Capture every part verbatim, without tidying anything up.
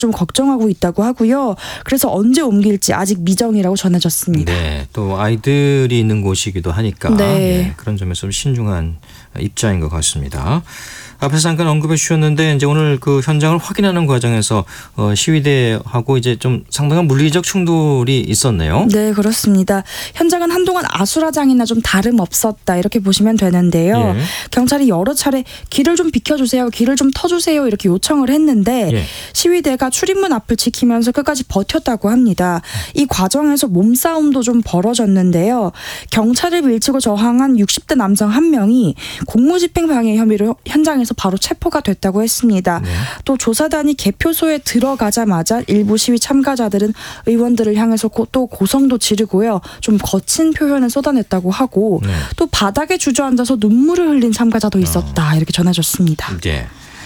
좀 걱정하고 있다고 하고요. 그래서 언제 옮길지 아직 미정이라고 전해졌습니다. 네, 또 아이들이 있는 곳이기도 하니까 네. 네, 그런 점에서 좀 신중한 입장인 것 같습니다. 앞에서 잠깐 언급해 주셨는데 이제 오늘 그 현장을 확인하는 과정에서 어, 시위대하고 이제 좀 상당한 물리적 충돌이 있었네요. 네, 그렇습니다. 현장은 한동안 아수라장이나 좀 다름없었다 이렇게 보시면 되는데요. 예. 경찰이 여러 차례 길을 좀 비켜주세요, 길을 좀 터주세요 이렇게 요청을 했는데 예. 시위대가 출입문 앞을 지키면서 끝까지 버텼다고 합니다. 이 과정에서 몸싸움도 좀 벌어졌는데요. 경찰을 밀치고 저항한 육십 대 남성 한 명이 공무집행 방해 혐의로 현장에서 바로 체포가 됐다고 했습니다. 네. 또 조사단이 개표소에 들어가자마자 일부 시위 참가자들은 의원들을 향해서 고, 또 고성도 지르고요. 좀 거친 표현을 쏟아냈다고 하고 네. 또 바닥에 주저앉아서 눈물을 흘린 참가자도 있었다. 이렇게 전해졌습니다. 네.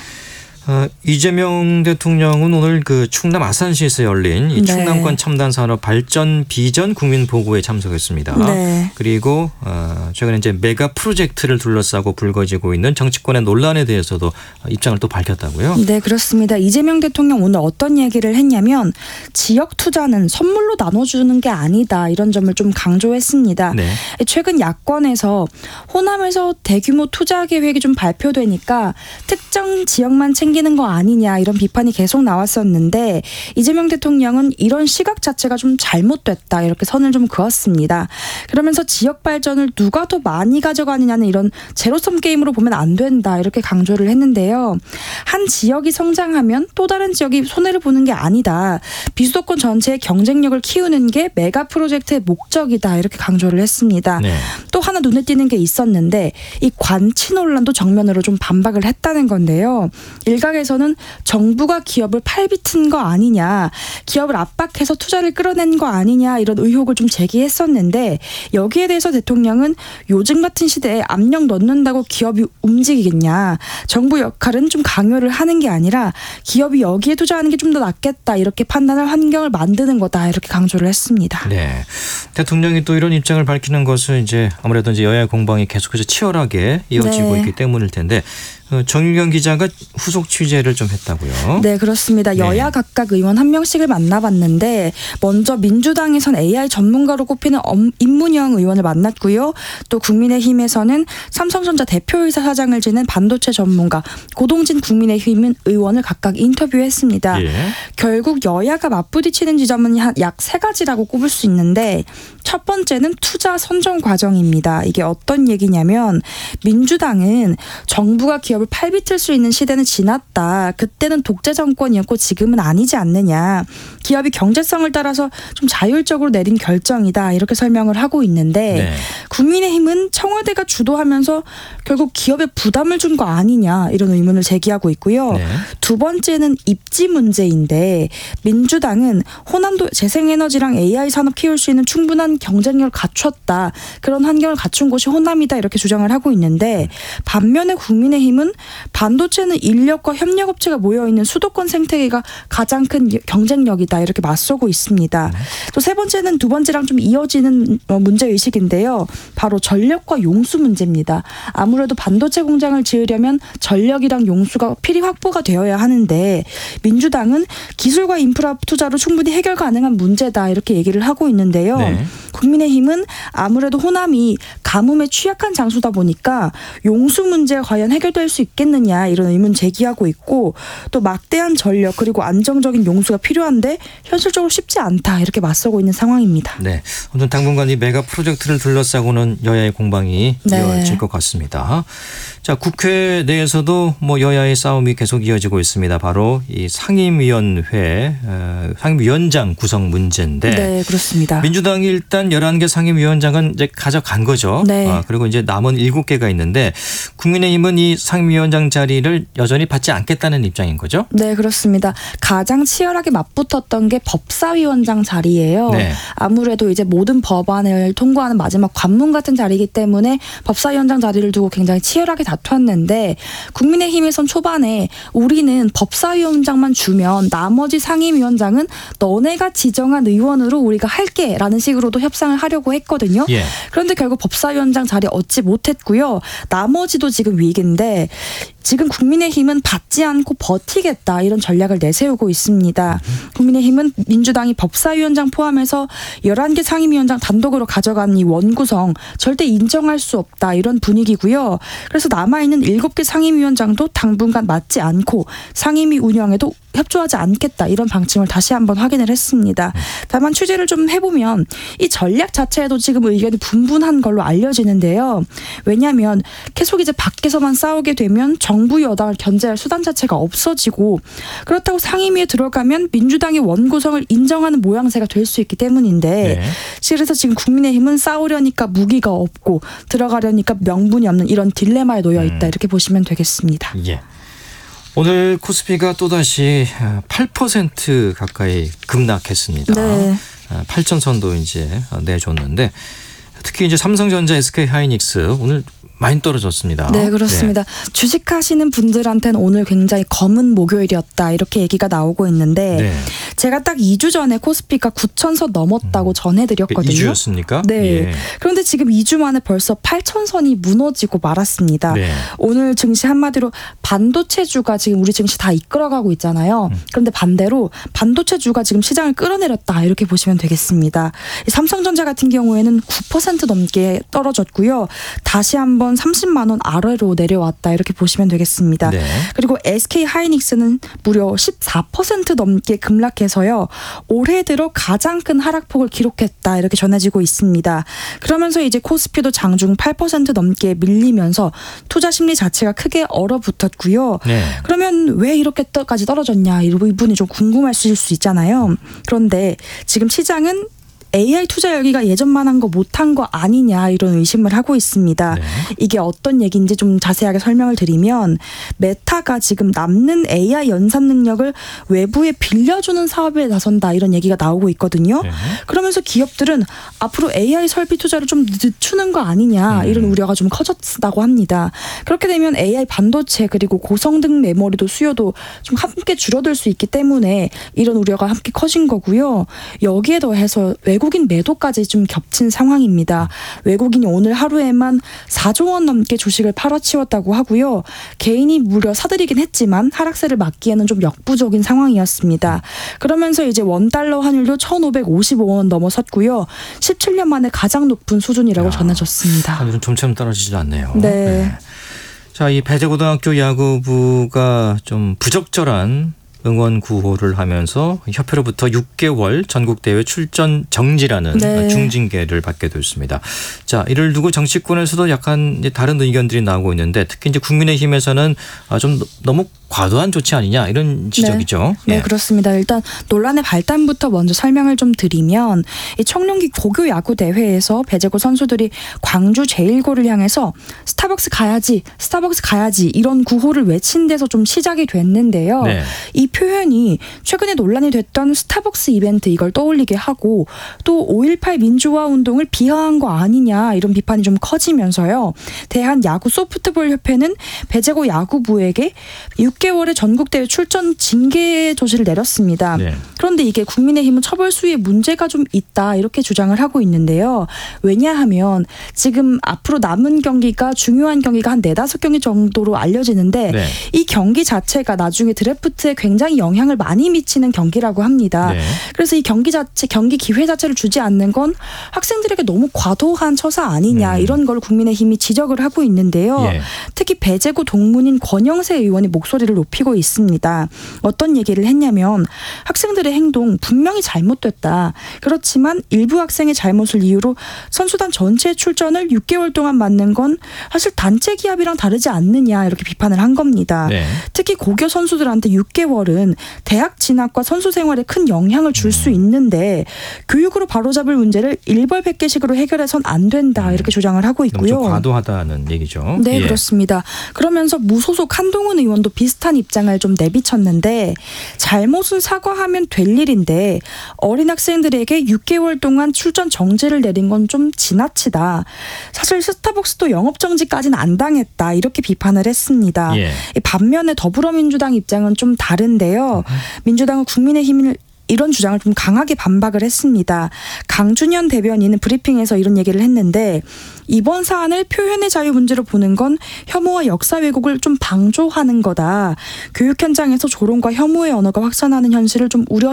어, 이재명 대통령은 오늘 그 충남 아산시에서 열린 이 네. 충남권 첨단 산업 발전 비전 국민 보고에 참석했습니다. 네. 그리고 어, 최근에 이제 메가 프로젝트를 둘러싸고 불거지고 있는 정치권의 논란에 대해서도 입장을 또 밝혔다고요? 네, 그렇습니다. 이재명 대통령 오늘 어떤 얘기를 했냐면 지역 투자는 선물로 나눠주는 게 아니다 이런 점을 좀 강조했습니다. 네. 최근 야권에서 호남에서 대규모 투자 계획이 좀 발표되니까 특정 지역만 챙기는 거 아니냐 이런 비판이 계속 나왔었는데 이재명 대통령은 이런 시각 자체가 좀 잘못됐다 이렇게 선을 좀 그었습니다. 그러면서 지역 발전을 누가 더 많이 가져가느냐는 이런 제로섬 게임으로 보면 안 된다 이렇게 강조를 했는데요. 한 지역이 성장하면 또 다른 지역이 손해를 보는 게 아니다. 비수도권 전체의 경쟁력을 키우는 게 메가 프로젝트의 목적이다 이렇게 강조를 했습니다. 네. 또 하나 눈에 띄는 게 있었는데 이 관치 논란도 정면으로 좀 반박을 했다는 건데요. 일각에서는 정부가 기업을 팔비튼 거 아니냐, 기업을 압박해서 투자를 끌어낸 거 아니냐 이런 의혹을 좀 제기했었는데 여기에 대해서 대통령은 요즘 같은 시대에 압력 넣는다고 기업이 움직이겠냐. 정부 역할은 좀 강요를 하는 게 아니라 기업이 여기에 투자하는 게 좀 더 낫겠다 이렇게 판단할 환경을 만드는 거다 이렇게 강조를 했습니다. 네, 대통령이 또 이런 입장을 밝히는 것은 이제 아무래도 이제 여야 공방이 계속해서 치열하게 이어지고 네. 있기 때문일 텐데 어, 정유경 기자가 후속 취재를 좀 했다고요? 네, 그렇습니다. 네. 여야 각각 의원 한 명씩을 만나봤는데 먼저 민주당에선 에이아이 전문가로 꼽히는 엄, 임문영 의원을 만났고요. 또 국민의힘에서는 삼성전자 대표이사 사장을 지낸 반도체 전문가 고동진 국민의힘 의원을 각각 인터뷰했습니다. 예. 결국 여야가 맞부딪히는 지점은 약 세 가지라고 꼽을 수 있는데 첫 번째는 투자 선정 과정입니다. 이게 어떤 얘기냐면 민주당은 정부가 기업을 팔비틀 수 있는 시대는 지났다. 그때는 독재 정권이었고 지금은 아니지 않느냐. 기업이 경제성을 따라서 좀 자율적으로 내린 결정이다. 이렇게 설명을 하고 있는데 네. 국민의힘은 청와대가 주도하면서 결국 기업에 부담을 준 거 아니냐 이런 의문을 제기하고 있고요. 네. 두 번째는 입지 문제인데 민주당은 호남도 재생에너지랑 에이아이 산업 키울 수 있는 충분한 경쟁력을 갖췄다. 그런 환경을 갖춘 곳이 호남이다 이렇게 주장을 하고 있는데 반면에 국민의힘은 반도체는 인력과 협력업체가 모여있는 수도권 생태계가 가장 큰 경쟁력이다 이렇게 맞서고 있습니다. 또 세 번째는 두 번째랑 좀 이어지는 문제의식인데요. 바로 전력과 용수 문제입니다. 아무래도 반도체 공장을 지으려면 전력이랑 용수가 필히 확보가 되어야 하는데 민주당은 기술과 인프라 투자로 충분히 해결 가능한 문제다 이렇게 얘기를 하고 있는데요. 네. 국민의힘은 아무래도 호남이 가뭄에 취약한 장소다 보니까 용수 문제가 과연 해결될 수 있겠느냐 이런 의문 제기하고 있고 또 막대한 전력 그리고 안정적인 용수가 필요한데 현실적으로 쉽지 않다 이렇게 맞서고 있는 상황입니다. 네, 아무튼 당분간 이 메가 프로젝트를 둘러싸고는 여야의 공방이 네. 이어질 것 같습니다. 자, 국회 내에서도 뭐 여야의 싸움이 계속 이어지고 있습니다. 바로 이 상임위원회 어, 상임위원장 구성 문제인데 네, 그렇습니다. 민주당이 일단 열한 개 상임위원장은 이제 가져간 거죠. 네. 아, 그리고 이제 남은 일곱 개가 있는데 국민의힘은 이 상임위원장 자리를 여전히 받지 않겠다는 입장인 거죠? 네, 그렇습니다. 가장 치열하게 맞붙었던 게 법사위원장 자리예요. 네. 아무래도 이제 모든 법안을 통과하는 마지막 관문 같은 자리이기 때문에 법사위원장 자리를 두고 굉장히 치열하게 다투었는데 국민의힘에선 초반에 우리는 법사위원장만 주면 나머지 상임위원장은 너네가 지정한 의원으로 우리가 할게라는 식으로도 협상을 하려고 했거든요. 예. 그런데 결국 법사위원장 자리 얻지 못했고요. 나머지도 지금 위기인데 지금 국민의힘은 받지 않고 버티겠다 이런 전략을 내세우고 있습니다. 국민의힘은 민주당이 법사위원장 포함해서 열한 개 상임위원장 단독으로 가져간 이 원구성 절대 인정할 수 없다 이런 분위기고요. 그래서 남아있는 일곱 개 상임위원장도 당분간 맡지 않고 상임위 운영에도 협조하지 않겠다 이런 방침을 다시 한번 확인을 했습니다. 다만 취재를 좀 해보면 이 전략 자체에도 지금 의견이 분분한 걸로 알려지는데요. 왜냐하면 계속 이제 밖에서만 싸우게 되면 정부 여당을 견제할 수단 자체가 없어지고 그렇다고 상임위에 들어가면 민주당의 원구성을 인정하는 모양새가 될 수 있기 때문인데 네. 그래서 지금 국민의힘은 싸우려니까 무기가 없고 들어가려니까 명분이 없는 이런 딜레마에 놓여 있다 이렇게 보시면 되겠습니다. 예. 오늘 코스피가 또다시 팔 퍼센트 가까이 급락했습니다. 네. 팔천선도 이제 내줬는데 특히 이제 삼성전자, 에스케이하이닉스 오늘 많이 떨어졌습니다. 네, 그렇습니다. 네. 주식하시는 분들한테는 오늘 굉장히 검은 목요일이었다 이렇게 얘기가 나오고 있는데 네. 제가 딱 이 주 전에 코스피가 구천 선 넘었다고 음. 전해드렸거든요. 이 주였습니까? 네. 예. 그런데 지금 이 주 만에 벌써 팔천 선이 무너지고 말았습니다. 네. 오늘 증시 한마디로 반도체주가 지금 우리 증시 다 이끌어가고 있잖아요. 음. 그런데 반대로 반도체주가 지금 시장을 끌어내렸다 이렇게 보시면 되겠습니다. 삼성전자 같은 경우에는 구 퍼센트 넘게 떨어졌고요. 다시 한번 삼십만 원 아래로 내려왔다 이렇게 보시면 되겠습니다. 네. 그리고 에스케이하이닉스는 무려 십사 퍼센트 넘게 급락해서요. 올해 들어 가장 큰 하락폭을 기록했다 이렇게 전해지고 있습니다. 그러면서 이제 코스피도 장중 팔 퍼센트 넘게 밀리면서 투자 심리 자체가 크게 얼어붙었고요. 네. 그러면 왜 이렇게까지 떨어졌냐 이 부분이 좀 궁금하실 수 있잖아요. 그런데 지금 시장은 에이아이 투자 열기가 예전만한 거 못한 거 아니냐 이런 의심을 하고 있습니다. 네. 이게 어떤 얘기인지 좀 자세하게 설명을 드리면 메타가 지금 남는 에이아이 연산 능력을 외부에 빌려주는 사업에 나선다 이런 얘기가 나오고 있거든요. 네. 그러면서 기업들은 앞으로 에이아이 설비 투자를 좀 늦추는 거 아니냐 음. 이런 우려가 좀 커졌다고 합니다. 그렇게 되면 에이아이 반도체 그리고 고성능 메모리도 수요도 좀 함께 줄어들 수 있기 때문에 이런 우려가 함께 커진 거고요. 여기에 더해서 외국 외국인 매도까지 좀 겹친 상황입니다. 외국인이 오늘 하루에만 사조 원 넘게 주식을 팔아치웠다고 하고요. 개인이 무려 사들이긴 했지만 하락세를 막기에는 좀 역부족인 상황이었습니다. 그러면서 이제 원달러 환율도 천오백오십오 원 넘어섰고요. 십칠 년 만에 가장 높은 수준이라고 야, 전해졌습니다. 환율은 좀처럼 떨어지지 않네요. 네. 네. 자, 이 배재고등학교 야구부가 좀 부적절한 응원 구호를 하면서 협회로부터 육 개월 전국대회 출전 정지라는 네. 중징계를 받게 됐습니다. 자, 이를 두고 정치권에서도 약간 이제 다른 의견들이 나오고 있는데 특히 이제 국민의힘에서는 좀 너무 과도한 조치 아니냐 이런 지적이죠. 네, 네. 네 그렇습니다. 일단 논란의 발단부터 먼저 설명을 좀 드리면 이 청룡기 고교 야구 대회에서 배재고 선수들이 광주 제일고를 향해서 스타벅스 가야지, 스타벅스 가야지 이런 구호를 외친 데서 좀 시작이 됐는데요. 네. 이 표현이 최근에 논란이 됐던 스타벅스 이벤트 이걸 떠올리게 하고 또 오일팔 민주화 운동을 비하한 거 아니냐 이런 비판이 좀 커지면서요. 대한야구 소프트볼 협회는 배재고 야구부에게 육 개월의 전국대회 출전 징계 조치를 내렸습니다. 네. 그런데 이게 국민의힘은 처벌 수위에 문제가 좀 있다 이렇게 주장을 하고 있는데요. 왜냐하면 지금 앞으로 남은 경기가 중요한 경기가 한 네다섯 경기 정도로 알려지는데 네. 이 경기 자체가 나중에 드래프트에 굉장히 영향을 많이 미치는 경기라고 합니다. 네. 그래서 이 경기 자체, 경기 기회 자체를 주지 않는 건 학생들에게 너무 과도한 처사 아니냐 음. 이런 걸 국민의힘이 지적을 하고 있는데요. 예. 특히 배재고 동문인 권영세 의원이 목소리를 높이고 있습니다. 어떤 얘기를 했냐면 학생들의 행동 분명히 잘못됐다. 그렇지만 일부 학생의 잘못을 이유로 선수단 전체 출전을 육 개월 동안 맞는 건 사실 단체 기합이랑 다르지 않느냐 이렇게 비판을 한 겁니다. 네. 특히 고교 선수들한테 육 개월은 대학 진학과 선수 생활에 큰 영향을 줄 수 있는데 교육으로 바로잡을 문제를 일벌백계식으로 해결해선 안 된다 이렇게 주장을 하고 있고요. 너무 좀 과도하다는 얘기죠. 네, 예. 그렇습니다. 그러면서 무소속 한동훈 의원도 비슷한 입장을 좀 내비쳤는데 잘못은 사과하면 될 일인데 어린 학생들에게 육 개월 동안 출전 정지를 내린 건 좀 지나치다. 사실 스타벅스도 영업 정지까지는 안 당했다 이렇게 비판을 했습니다. 예. 반면에 더불어민주당 입장은 좀 다른데요. 음. 민주당은 국민의힘을 이런 주장을 좀 강하게 반박을 했습니다. 강준현 대변인은 브리핑에서 이런 얘기를 했는데 이번 사안을 표현의 자유 문제로 보는 건 혐오와 역사 왜곡을 좀 방조하는 거다. 교육 현장에서 조롱과 혐오의 언어가 확산하는 현실을 좀 우려